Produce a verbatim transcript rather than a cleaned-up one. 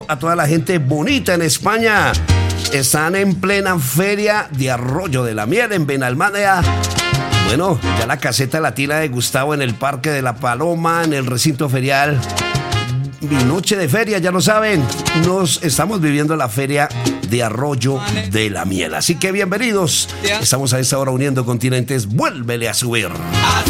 a toda la gente bonita en España. Están en plena feria de Arroyo de la Miel en Benalmádena. Bueno, ya la caseta latina de Gustavo en el Parque de la Paloma, en el recinto ferial. Mi noche de feria, ya lo saben, nos estamos viviendo la feria de Arroyo de la Miel. Así que bienvenidos. Estamos a esta hora uniendo continentes. Vuélvele a subir.